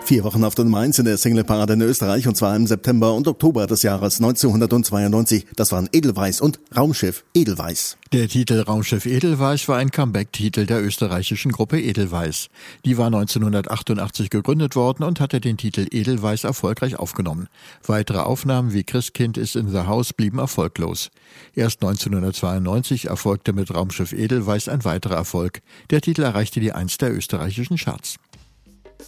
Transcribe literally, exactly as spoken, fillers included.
Vier Wochen auf der Nummer eins in der Singleparade in Österreich, und zwar im September und Oktober des Jahres neunzehnhundertzweiundneunzig. Das waren Edelweiss und Raumschiff Edelweiss. Der Titel Raumschiff Edelweiss war ein Comeback-Titel der österreichischen Gruppe Edelweiss. Die war neunzehnhundertachtundachtzig gegründet worden und hatte den Titel Edelweiss erfolgreich aufgenommen. Weitere Aufnahmen wie Christkind is in the House blieben erfolglos. Erst neunzehnhundertzweiundneunzig erfolgte mit Raumschiff Edelweiss ein weiterer Erfolg. Der Titel erreichte die Eins der österreichischen Charts.